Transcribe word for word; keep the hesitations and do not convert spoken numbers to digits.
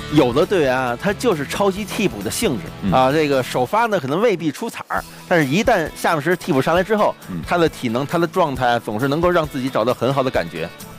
有的队员啊，他就是超级替补的性质、嗯、啊。这个首发呢，可能未必出彩儿，但是一旦下半时替补上来之后，嗯、他的体能、他的状态总是能够让自己找到很好的感觉。